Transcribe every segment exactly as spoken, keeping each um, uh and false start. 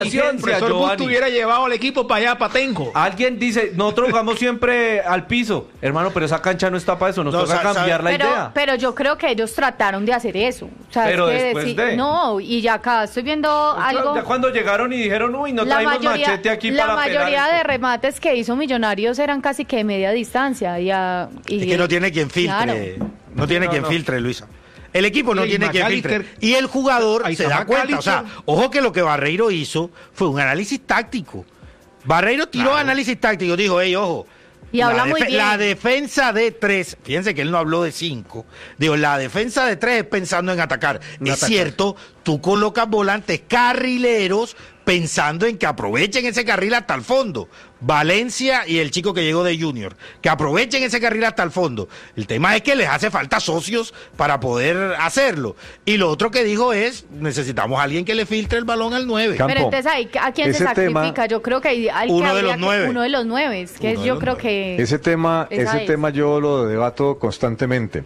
Si el profesor Busto hubiera llevado al equipo para allá, para Tenjo. Alguien dice, nosotros jugamos siempre al piso. Hermano, pero esa cancha no está para eso, nos no, toca sabe, cambiar la pero, idea. Pero yo creo que ellos trataron de hacer eso. O sea, pero es que después sí, de... No, y ya acá estoy viendo pues algo... Ya cuando llegaron y dijeron, uy, no traemos mayoría, machete aquí la para La mayoría pegar de remates que hizo Millonarios eran casi que de media distancia. Y a, y es que no tiene quien filtre. Claro. No tiene no, quien no. filtre, Luisa. El equipo no tiene quien filtre. Y el jugador se da cuenta. O sea, ojo que lo que Barreiro hizo fue un análisis táctico. Barreiro tiró claro. análisis táctico. Dijo, hey, ojo. Y habla muy bien. La defensa de tres, fíjense que él no habló de cinco. Digo, la defensa de tres es pensando en atacar. No es atacar. Cierto, tú colocas volantes carrileros pensando en que aprovechen ese carril hasta el fondo. Valencia y el chico que llegó de Junior, que aprovechen ese carril hasta el fondo. El tema es que les hace falta socios para poder hacerlo. Y lo otro que dijo es, necesitamos a alguien que le filtre el balón al nueve. Campo. Pero entonces ahí, ¿a quién ese se sacrifica? Tema, yo creo que hay, hay uno, que de los nueve. uno de los nueve. Que uno yo creo nueve. Que... Ese tema, ese es. tema yo lo debato constantemente.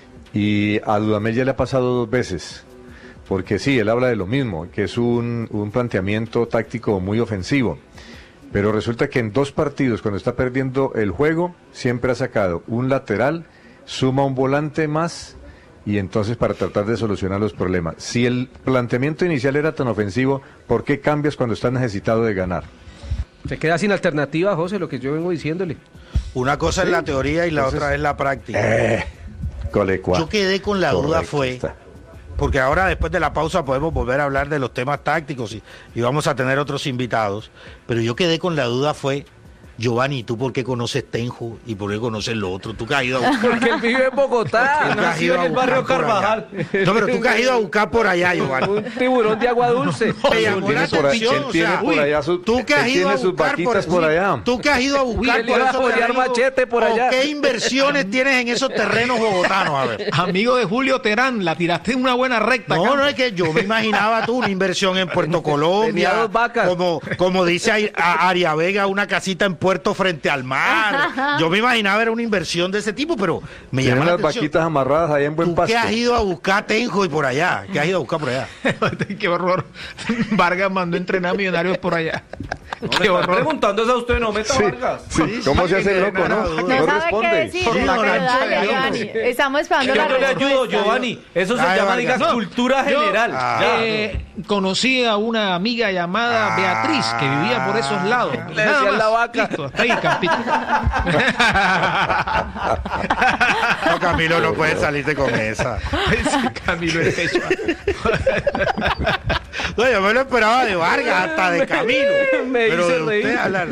Y a Dudamel ya le ha pasado dos veces. Porque sí, él habla de lo mismo, que es un, un planteamiento táctico muy ofensivo. Pero resulta que en dos partidos, cuando está perdiendo el juego, siempre ha sacado un lateral, suma un volante más, y entonces para tratar de solucionar los problemas. Si el planteamiento inicial era tan ofensivo, ¿por qué cambias cuando estás necesitado de ganar? Se queda sin alternativa, José, lo que yo vengo diciéndole. Una cosa sí. es la teoría y la entonces, otra es la práctica. Eh, colecua. Yo quedé con la duda fue... Está. Porque ahora después de la pausa podemos volver a hablar de los temas tácticos y, y vamos a tener otros invitados, pero yo quedé con la duda fue, Giovanni, ¿tú por qué conoces Tenjo y por qué conoces lo otro? ¿Tú que has ido a buscar? Porque él vive en Bogotá, nació en el barrio Carvajal. No, pero tú que has ido a buscar por allá, Giovanni. Un tiburón de agua dulce. Te llamó la atención, o sea, por allá su, tú que has ido a buscar por, por allá. Tú que has ido a buscar Uy, por eso terrenos, machete por allá. ¿Qué inversiones tienes en esos terrenos bogotanos? A ver. Amigo de Julio Terán, la tiraste en una buena recta. No, no, es que yo me imaginaba tú una inversión en Puerto Colombia. Dos vacas. Como, como dice a Aria Vega, una casita en Puerto frente al mar. Yo me imaginaba era una inversión de ese tipo, pero me llama la atención. Las vaquitas amarradas ahí en buen pasto. ¿Qué has ido a buscar Tenjo y por allá? ¿Qué has ido a buscar por allá? Qué horror. Vargas mandó a entrenar Millonarios por allá. No, qué horror. Preguntando eso a usted, no meta sí, Vargas. Sí, sí, ¿cómo sí, se hace loco, no? No, no sabe responde. Qué decir, sí, no, pero dale, Giovanni. Estamos esperando la respuesta. Yo le ayudo, Giovanni. Eso se Ay, llama, Vargas. digas, no, cultura yo, general. Ah, eh, conocí a una amiga llamada ah, Beatriz, que vivía por esos lados. Le decían la vaca. Listo, hasta ahí, Campito. No, Camilo no puede salirte con esa. Camilo es hecho. No, yo me lo esperaba de Vargas, hasta de Camilo. Me pero hice de usted reír. hablar.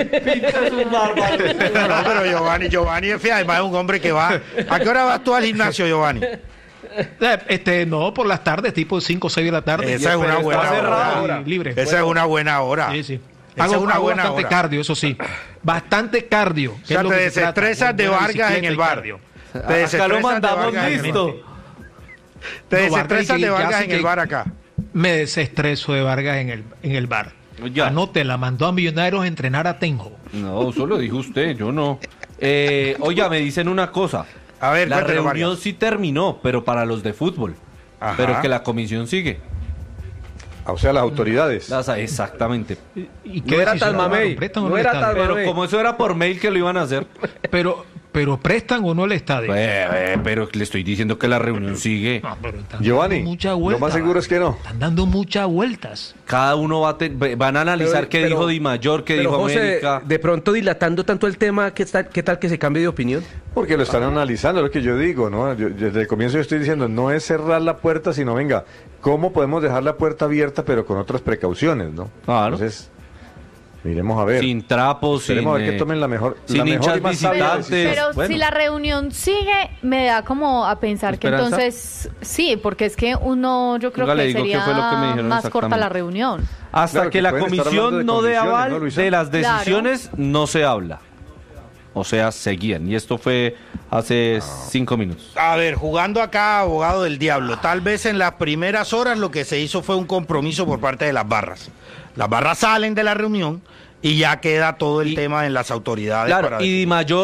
No, pero Giovanni, Giovanni es fiel, además es un hombre que va. ¿A qué hora vas tú al gimnasio, Giovanni? Este, no, por las tardes, tipo cinco o seis de la tarde. Esa es una buena hora. hora. Libre. Esa es una buena hora. Sí, sí. Esa Hago, es una hago buena bastante hora. cardio, eso sí. Bastante cardio. O sea, te desestresas de Vargas en el bar. Te desestresas lo mandamos de listo. Te no, desestresas de Vargas en el bar acá. Me desestreso de Vargas en el, en el bar. Ya. Anote, la mandó a Millonarios a entrenar a Tenjo. No, eso lo dijo usted, yo no. Eh, oiga, me dicen una cosa. A ver, la reunión Vargas. sí terminó, pero para los de fútbol. Ajá. Pero que la comisión sigue. O sea, las autoridades. Las, exactamente. ¿Y, y qué no era tal mamey? No, no era tal Pero mamey. como eso era por mail que lo iban a hacer. Pero, pero prestan o no el estadio. Eh, eh, pero le estoy diciendo que la reunión sigue. No, pero están Giovanni, dando mucha vuelta, lo más seguro va. es que no. Están dando muchas vueltas. Cada uno va a te, van a analizar pero, qué pero, dijo Di Mayor, qué dijo José, América. De pronto dilatando tanto el tema, ¿qué tal, qué tal que se cambie de opinión? Porque lo están analizando, lo que yo digo, ¿no? Yo, desde el comienzo yo estoy diciendo, no es cerrar la puerta, sino venga, ¿cómo podemos dejar la puerta abierta pero con otras precauciones, ¿no? Claro. Entonces, miremos a ver. Sin trapos, sin, a ver que tomen la mejor, sin la mejor hinchas visitantes. Pero, pero bueno. si la reunión sigue, me da como a pensar ¿Esperanza? que entonces, sí, porque es que uno, yo creo Nunca que le digo sería qué fue lo que me dijeron más corta la reunión. Hasta Claro, que, que la pueden estar comisión hablando de no dé condiciones, aval ¿no, Luisa? de las decisiones, claro. No se habla. O sea, seguían. Y esto fue hace cinco minutos. A ver, jugando acá, abogado del diablo, tal vez en las primeras horas lo que se hizo fue un compromiso por parte de las barras. Las barras salen de la reunión y ya queda todo el y, tema en las autoridades. Claro, para y Di Mayor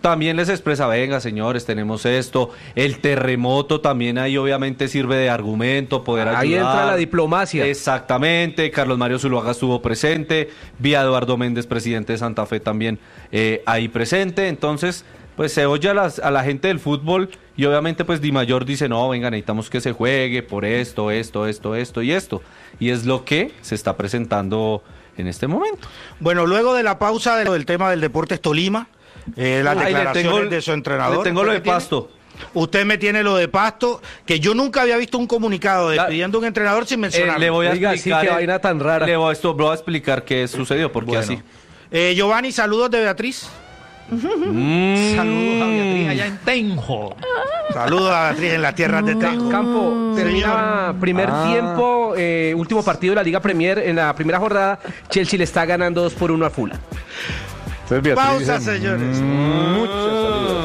también les expresa, venga señores, tenemos esto, el terremoto también ahí obviamente sirve de argumento, poder ayudar. Ahí entra la diplomacia. Exactamente, Carlos Mario Zuluaga estuvo presente, vi a Eduardo Méndez, presidente de Santa Fe también eh, ahí presente, entonces pues se oye a, las, a la gente del fútbol y obviamente pues Di Mayor dice, no, venga, necesitamos que se juegue por esto, esto, esto, esto y esto, y es lo que se está presentando en este momento. Bueno, luego de la pausa de lo del tema del Deportes Tolima, eh, las Ay, declaraciones tengo, de su entrenador. Le tengo lo de tiene? Pasto. Usted me tiene lo de Pasto, que yo nunca había visto un comunicado despidiendo a un entrenador sin mencionarlo. Eh, le voy a Oiga, explicar. sí, qué vaina tan rara. Le voy, esto, voy a explicar qué sucedió, porque Bueno. así. Eh, Giovanni, saludos de Beatriz. Mm. Saludos a Beatriz allá en Tenjo. Saludos a Beatriz en las tierras de Tenjo. Campo, termina primer Ah. tiempo, eh, último partido de la Liga Premier. En la primera jornada, Chelsea le está ganando dos por uno a Fulham. Entonces, Beatriz Pausa, dice, señores. "Mm, muchas saludos".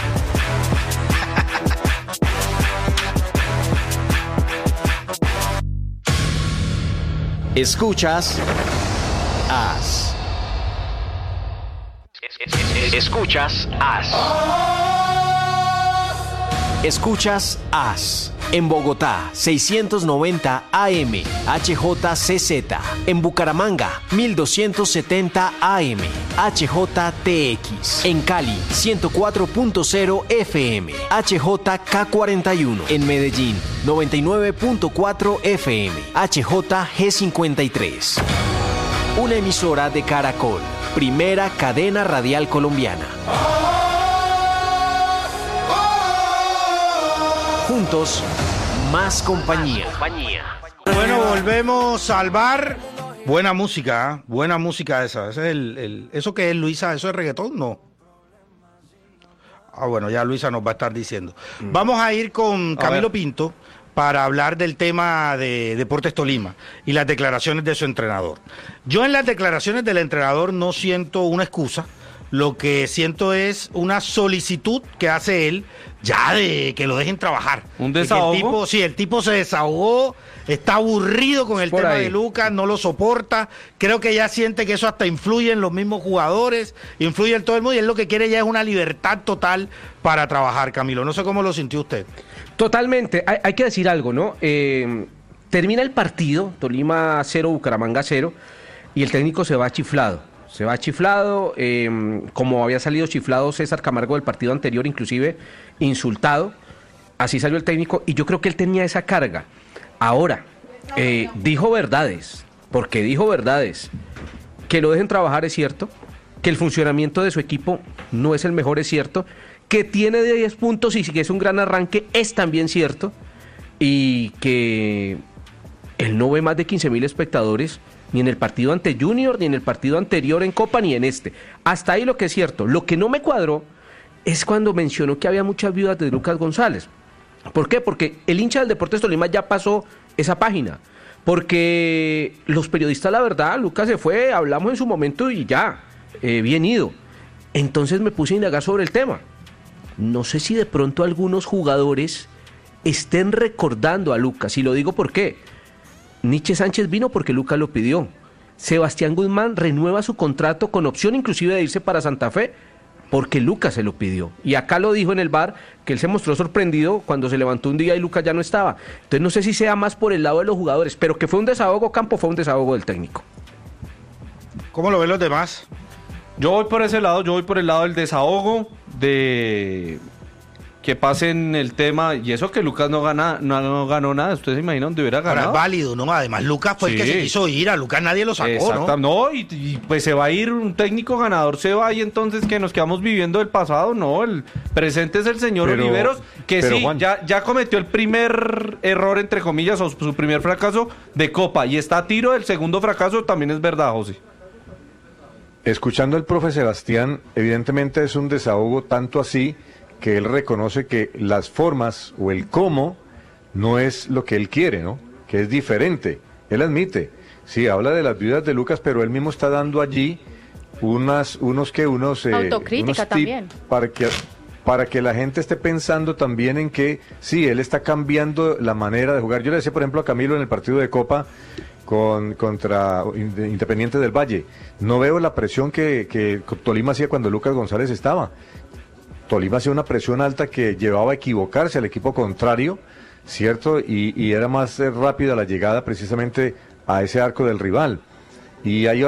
Escuchas As. Escuchas As. Escuchas As. En Bogotá, seiscientos noventa A M, H J C Z. En Bucaramanga, mil doscientos setenta A M, H J T X. En Cali, ciento cuatro punto cero F M, H J K cuarenta y uno. En Medellín, noventa y nueve punto cuatro F M, H J G cincuenta y tres. Una emisora de Caracol, primera cadena radial colombiana. Juntos, más compañía. Bueno, volvemos al bar. Buena música, ¿eh? Buena música esa. Ese es el, el- ¿Eso qué es, Luisa? ¿Eso es reggaetón? No. Ah, bueno, ya Luisa nos va a estar diciendo. Vamos a ir con A Camilo ver. Pinto para hablar del tema de Deportes Tolima y las declaraciones de su entrenador. Yo en las declaraciones del entrenador no siento una excusa. Lo que siento es una solicitud que hace él ya de que lo dejen trabajar. ¿Un De que desahogo? El tipo, sí, el tipo se desahogó, está aburrido con el Por tema ahí. de Lucas, no lo soporta. Creo que ya siente que eso hasta influye en los mismos jugadores, influye en todo el mundo y él lo que quiere ya es una libertad total para trabajar, Camilo. No sé cómo lo sintió usted. Totalmente. Hay, hay que decir algo, ¿no? Eh, termina el partido, Tolima cero, Bucaramanga cero, y el técnico se va chiflado. Se va chiflado, eh, como había salido chiflado César Camargo del partido anterior, inclusive insultado. Así salió el técnico y yo creo que él tenía esa carga. Ahora, eh, dijo verdades, porque dijo verdades. Que lo dejen trabajar es cierto, que el funcionamiento de su equipo no es el mejor es cierto, que tiene diez puntos y que es un gran arranque es también cierto, y que él no ve más de quince mil espectadores ni en el partido ante Junior, ni en el partido anterior en Copa, ni en este. Hasta ahí lo que es cierto. Lo que no me cuadró es cuando mencionó que había muchas viudas de Lucas González. ¿Por qué? Porque el hincha del Deportes Tolima ya pasó esa página. Porque los periodistas, la verdad, Lucas se fue, hablamos en su momento y ya, eh, bien ido. Entonces me puse a indagar sobre el tema. No sé si de pronto algunos jugadores estén recordando a Lucas, y lo digo por qué. Nietzsche Sánchez vino porque Lucas lo pidió. Sebastián Guzmán renueva su contrato con opción inclusive de irse para Santa Fe porque Lucas se lo pidió. Y acá lo dijo en el bar que él se mostró sorprendido cuando se levantó un día y Lucas ya no estaba. Entonces no sé si sea más por el lado de los jugadores, pero que fue un desahogo, Campo, fue un desahogo del técnico. ¿Cómo lo ven los demás? Yo voy por ese lado, yo voy por el lado del desahogo, de que pasen el tema, y eso que Lucas no gana, no, no ganó nada. ¿Ustedes se imaginan dónde hubiera Ahora ganado? es válido, ¿no? Además, Lucas fue el que Sí. se quiso ir. A Lucas nadie lo sacó, Exacto, ¿no? no, y, y pues se va a ir un técnico ganador, se va, y entonces que nos quedamos viviendo el pasado. No, el presente es el señor Pero- Oliveros, que pero, sí, Juan. ya, ya cometió el primer error, entre comillas, o su primer fracaso de Copa, y está a tiro del segundo fracaso, también es verdad, José. Escuchando al profe Sebastián, evidentemente es un desahogo tanto así que él reconoce que las formas o el cómo no es lo que él quiere, ¿no? Que es diferente. Él admite, sí, habla de las viudas de Lucas, pero él mismo está dando allí unas, unos que unos, eh, Autocrítica unos tip también. para que para que la gente esté pensando también en que sí, él está cambiando la manera de jugar. Yo le decía, por ejemplo, a Camilo en el partido de Copa con contra Independiente del Valle, no veo la presión que, que Tolima hacía cuando Lucas González estaba. Tolima hacía una presión alta que llevaba a equivocarse al equipo contrario, ¿cierto? Y, y era más eh, rápida la llegada precisamente a ese arco del rival. Y hay